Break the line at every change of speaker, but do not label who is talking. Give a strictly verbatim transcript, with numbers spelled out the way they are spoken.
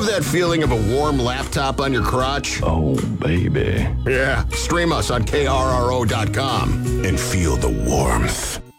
Love that feeling of a warm laptop on your crotch?
Oh, baby.
Yeah, stream us on K R R O dot com and feel the warmth.